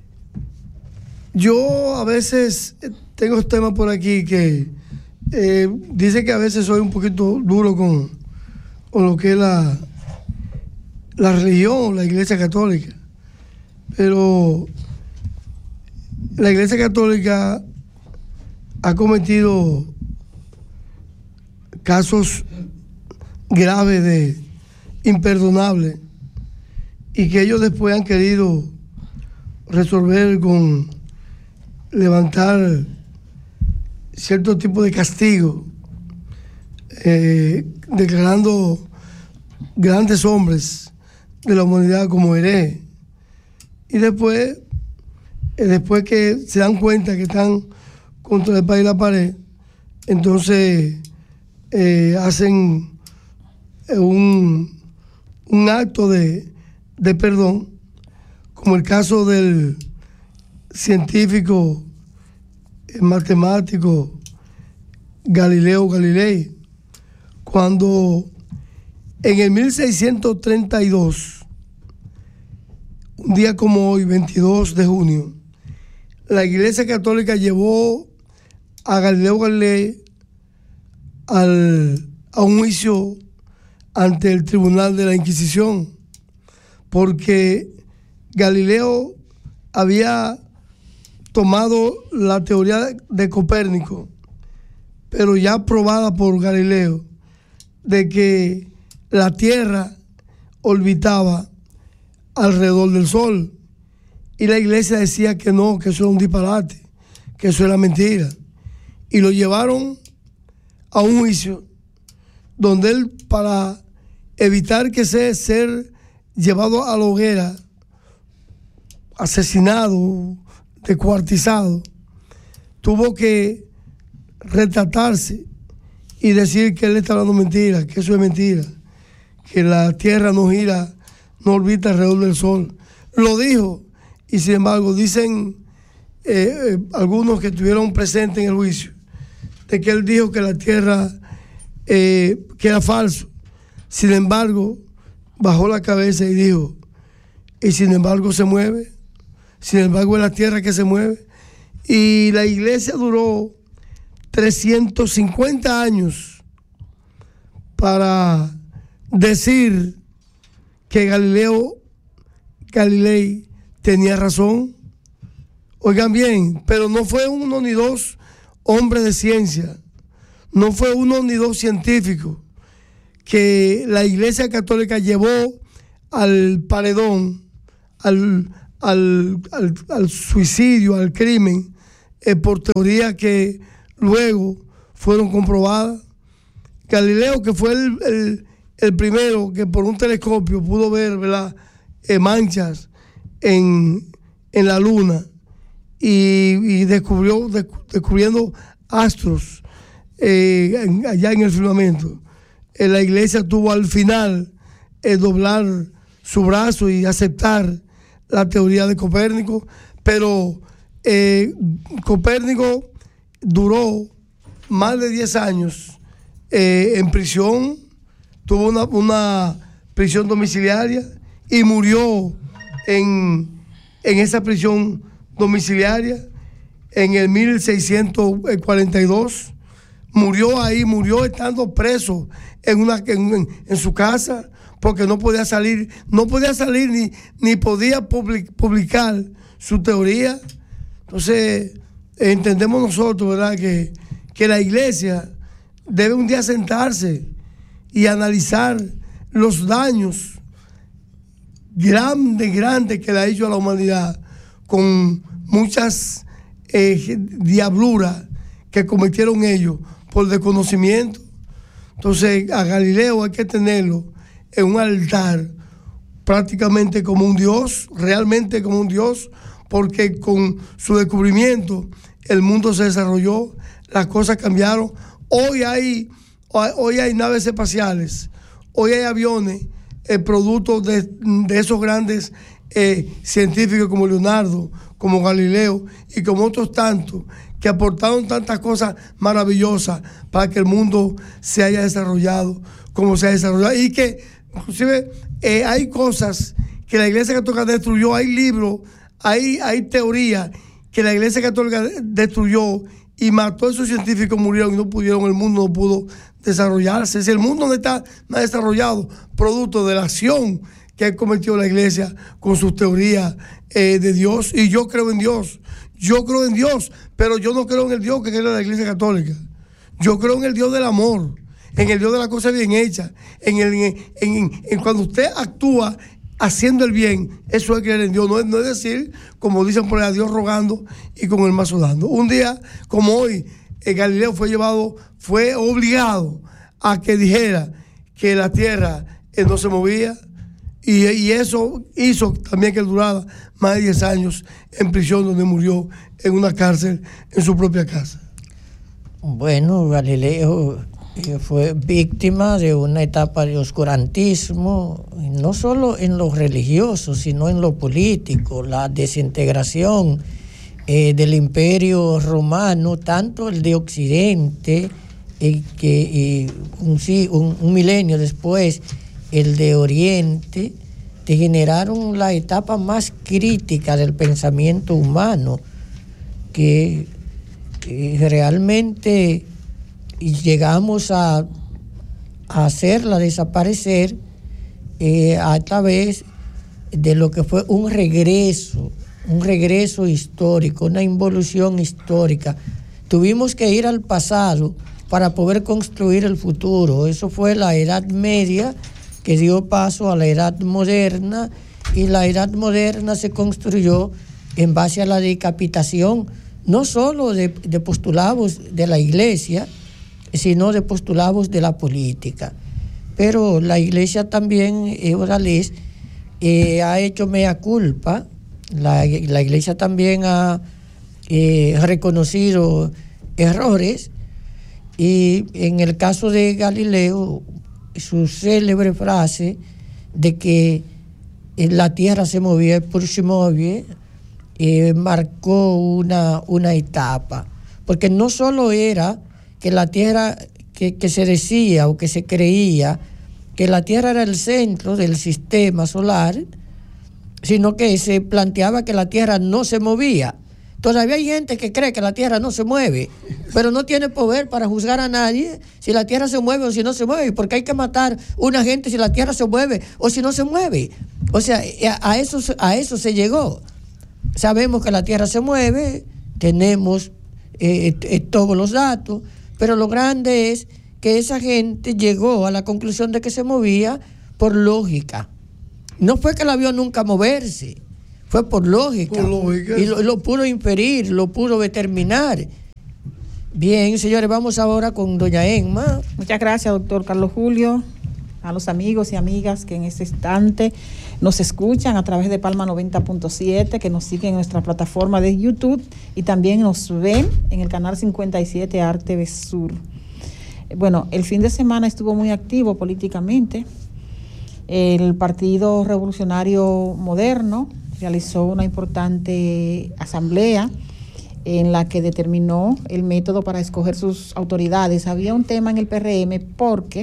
yo a veces tengo temas por aquí que eh, dice que a veces soy un poquito duro con, con lo que es la, la religión, la Iglesia Católica, pero la Iglesia Católica ha cometido casos graves de imperdonables y que ellos después han querido resolver con levantar cierto tipo de castigo, eh, declarando grandes hombres de la humanidad como herejes, y después después que se dan cuenta que están contra el país y la pared, entonces eh, hacen un, un acto de, de perdón, como el caso del científico eh, matemático Galileo Galilei, cuando en el mil seiscientos treinta y dos, un día como hoy, veintidós de junio, la Iglesia Católica llevó a Galileo Galilei al, a un juicio ante el Tribunal de la Inquisición, porque Galileo había tomado la teoría de Copérnico, pero ya probada por Galileo, de que la Tierra orbitaba alrededor del Sol. Y la iglesia decía que no, que eso era un disparate, que eso era mentira. Y lo llevaron a un juicio donde él, para evitar que sea ser llevado a la hoguera, asesinado, descuartizado, tuvo que retratarse y decir que él está hablando mentira, que eso es mentira, que la Tierra no gira, no orbita alrededor del Sol. Lo dijo. Y sin embargo, dicen eh, eh, algunos que estuvieron presentes en el juicio, de que él dijo que la Tierra, eh, que era falso. Sin embargo, bajó la cabeza y dijo, y sin embargo se mueve, sin embargo es la Tierra que se mueve. Y la iglesia duró trescientos cincuenta años para decir que Galileo Galilei tenía razón. Oigan bien, pero no fue uno ni dos hombres de ciencia, no fue uno ni dos científicos que la Iglesia Católica llevó al paredón, al, al, al, al suicidio, al crimen, eh, por teorías que luego fueron comprobadas. Galileo, que fue el, el, el primero que por un telescopio pudo ver, ¿verdad?, eh, manchas en, en la luna, y, y descubrió, descubriendo astros eh, en, allá en el firmamento. Eh, la iglesia tuvo al final eh, doblar su brazo y aceptar la teoría de Copérnico, pero eh, Copérnico duró más de diez años eh, en prisión, tuvo una, una prisión domiciliaria y murió en, en esa prisión domiciliaria en el mil seiscientos cuarenta y dos. Murió ahí, murió estando preso en, una, en, en su casa, porque no podía salir, no podía salir ni, ni podía public, publicar su teoría. Entonces, entendemos nosotros, ¿verdad?, que, que la iglesia debe un día sentarse y analizar los daños grandes, grandes que le ha hecho a la humanidad con muchas eh, diabluras que cometieron ellos por desconocimiento. Entonces, a Galileo hay que tenerlo en un altar prácticamente como un dios, realmente como un dios, porque con su descubrimiento el mundo se desarrolló, las cosas cambiaron. Hoy hay, hoy hay naves espaciales, hoy hay aviones, el producto de, de esos grandes eh, científicos como Leonardo, como Galileo y como otros tantos, que aportaron tantas cosas maravillosas para que el mundo se haya desarrollado como se ha desarrollado, y que inclusive eh, hay cosas que la Iglesia Católica destruyó, hay libros, hay, hay teorías que la Iglesia Católica destruyó y mató a esos científicos, murieron y no pudieron, el mundo no pudo desarrollarse. Si el mundo no está más desarrollado, producto de la acción que ha cometido la Iglesia con sus teorías eh, de Dios, y yo creo en Dios, yo creo en Dios, pero yo no creo en el Dios que es la Iglesia Católica. Yo creo en el Dios del amor, en el Dios de la cosa bien hecha, en, el, en, en, en cuando usted actúa haciendo el bien, eso es creer en Dios, no es, no es decir, como dicen por ahí, a Dios rogando y con el mazo dando. Un día como hoy, el Galileo fue llevado, fue obligado a que dijera que la tierra eh, no se movía, y, y eso hizo también que él durara más de diez años en prisión, donde murió en una cárcel en su propia casa. Bueno, Galileo fue víctima de una etapa de oscurantismo, no solo en lo religioso, sino en lo político, la desintegración eh, del imperio romano, tanto el de Occidente, eh, que eh, un, sí, un, un milenio después, el de Oriente, te generaron la etapa más crítica del pensamiento humano, que eh, realmente llegamos a, a hacerla desaparecer eh, a través de lo que fue un regreso, un regreso histórico, una involución histórica. Tuvimos que ir al pasado para poder construir el futuro. Eso fue la Edad Media, que dio paso a la Edad Moderna, y la Edad Moderna se construyó en base a la decapitación, no solo de, de postulados de la Iglesia, sino de postulados de la política. Pero la Iglesia también, eh, orales, eh, ha hecho mea culpa. La, la Iglesia también ha eh, reconocido errores, y en el caso de Galileo, su célebre frase de que la tierra se movía por sí movie, eh, marcó una, una etapa, porque no solo era que la tierra, que, que se decía o que se creía que la tierra era el centro del sistema solar, sino que se planteaba que la tierra no se movía. Todavía hay gente que cree que la tierra no se mueve, pero no tiene poder para juzgar a nadie si la tierra se mueve o si no se mueve, porque hay que matar una gente si la tierra se mueve o si no se mueve. O sea, a eso, a eso se llegó. Sabemos que la tierra se mueve, tenemos eh, eh, todos los datos, pero lo grande es que esa gente llegó a la conclusión de que se movía por lógica. No fue que la vio nunca moverse, fue por lógica. Por lógica. Y lo, lo pudo inferir, lo pudo determinar. Bien, señores, vamos ahora con doña Emma. Muchas gracias, doctor Carlos Julio. a los amigos y amigas que en este instante nos escuchan a través de Palma noventa punto siete, que nos siguen en nuestra plataforma de YouTube y también nos ven en el canal cincuenta y siete Arte T V Sur. Bueno, el fin de semana estuvo muy activo políticamente. El Partido Revolucionario Moderno realizó una importante asamblea en la que determinó el método para escoger sus autoridades. Había un tema en el P R M porque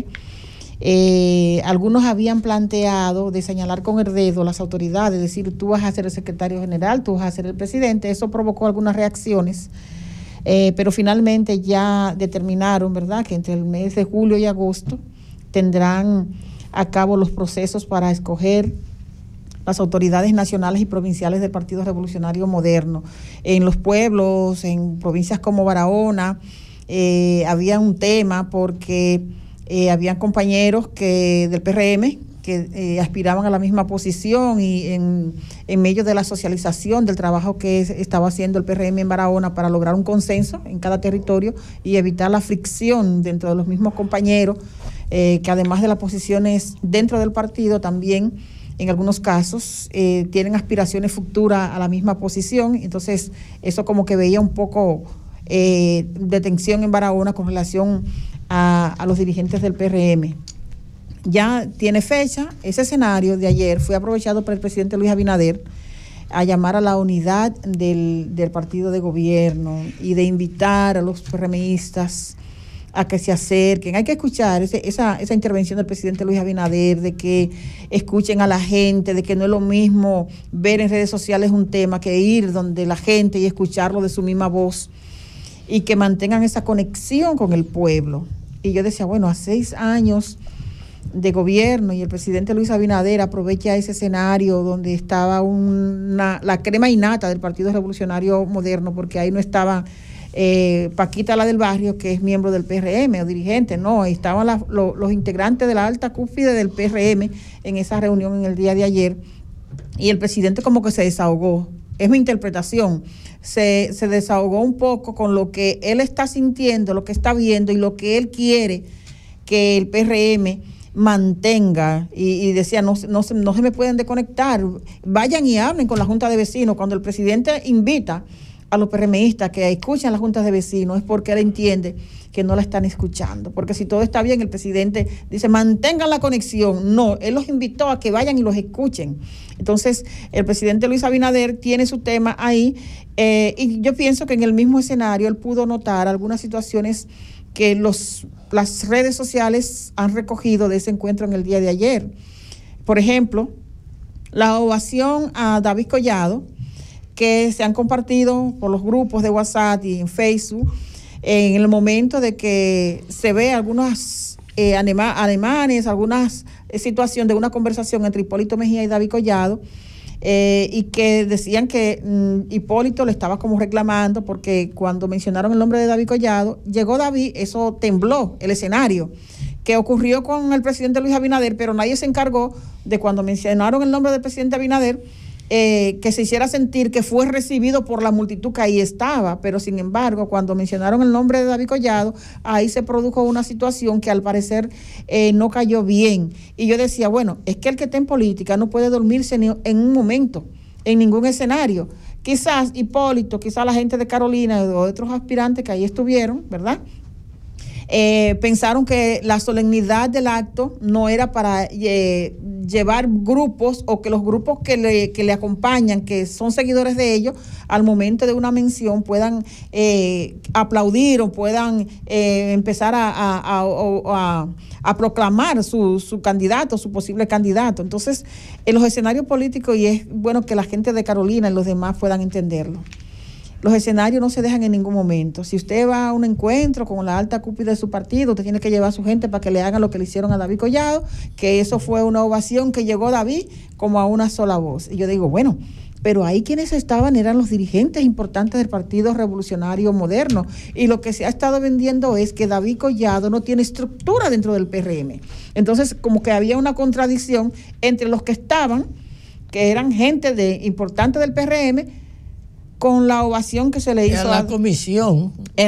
eh, algunos habían planteado de señalar con el dedo las autoridades, decir, tú vas a ser el secretario general, tú vas a ser el presidente. Eso provocó algunas reacciones, eh, pero finalmente ya determinaron, ¿verdad?, que entre el mes de julio y agosto tendrán a cabo los procesos para escoger las autoridades nacionales y provinciales del Partido Revolucionario Moderno. En los pueblos, en provincias como Barahona, eh, había un tema porque eh, habían compañeros que del P R M que eh, aspiraban a la misma posición y en, en medio de la socialización del trabajo que es, estaba haciendo el P R M en Barahona para lograr un consenso en cada territorio y evitar la fricción dentro de los mismos compañeros, eh, que además de las posiciones dentro del partido también en algunos casos eh, tienen aspiraciones futuras a la misma posición. Entonces eso como que veía un poco eh, de tensión en Barahona con relación a, a los dirigentes del P R M. Ya tiene fecha. Ese escenario de ayer fue aprovechado por el presidente Luis Abinader a llamar a la unidad del, del partido de gobierno y de invitar a los PRMistas a que se acerquen. Hay que escuchar ese, esa, esa intervención del presidente Luis Abinader, de que escuchen a la gente, de que no es lo mismo ver en redes sociales un tema que ir donde la gente y escucharlo de su misma voz, y que mantengan esa conexión con el pueblo. Y yo decía, bueno, a seis años de gobierno y el presidente Luis Abinader aprovecha ese escenario donde estaba una, la crema innata del Partido Revolucionario Moderno, porque ahí no estaba Eh, Paquita, la del barrio, que es miembro del P R M o dirigente, no, estaban la, lo, los integrantes de la alta cúspide del P R M en esa reunión en el día de ayer, y el presidente como que se desahogó, es mi interpretación, se, se desahogó un poco con lo que él está sintiendo, lo que está viendo y lo que él quiere que el P R M mantenga, y, y decía, no, no, no se me pueden desconectar, vayan y hablen con la Junta de Vecinos. Cuando el presidente invita a los PRMistas que escuchen las juntas de vecinos es porque él entiende que no la están escuchando, porque si todo está bien, el presidente dice mantengan la conexión. No, él los invitó a que vayan y los escuchen. Entonces el presidente Luis Abinader tiene su tema ahí, eh, y yo pienso que en el mismo escenario él pudo notar algunas situaciones que los, las redes sociales han recogido de ese encuentro en el día de ayer. Por ejemplo, la ovación a David Collado, que se han compartido por los grupos de WhatsApp y en Facebook, en el momento de que se ve algunos eh, anima, ademanes, algunas eh, situaciones de una conversación entre Hipólito Mejía y David Collado, eh, y que decían que mm, Hipólito le estaba como reclamando, porque cuando mencionaron el nombre de David Collado, llegó David, eso tembló el escenario, que ocurrió con el presidente Luis Abinader, pero nadie se encargó de cuando mencionaron el nombre del presidente Abinader, Eh, que se hiciera sentir que fue recibido por la multitud que ahí estaba. Pero sin embargo, cuando mencionaron el nombre de David Collado, ahí se produjo una situación que al parecer eh, no cayó bien. Y yo decía, bueno, es que el que está en política no puede dormirse ni en un momento, en ningún escenario. Quizás Hipólito, quizás la gente de Carolina o de otros aspirantes que ahí estuvieron, ¿verdad?, Eh, pensaron que la solemnidad del acto no era para eh, llevar grupos, o que los grupos que le, que le acompañan, que son seguidores de ellos, al momento de una mención puedan eh, aplaudir o puedan eh, empezar a, a, a, a, a proclamar su, su candidato, su posible candidato. Entonces, en los escenarios políticos, y es bueno que la gente de Carolina y los demás puedan entenderlo, los escenarios no se dejan en ningún momento. Si usted va a un encuentro con la alta cúpula de su partido, usted tiene que llevar a su gente para que le hagan lo que le hicieron a David Collado, que eso fue una ovación que llegó David como a una sola voz. Y yo digo, bueno, pero ahí quienes estaban eran los dirigentes importantes del Partido Revolucionario Moderno, y lo que se ha estado vendiendo es que David Collado no tiene estructura dentro del P R M. Entonces, como que había una contradicción entre los que estaban, que eran gente de importante del P R M, con la ovación que se le hizo a la comisión.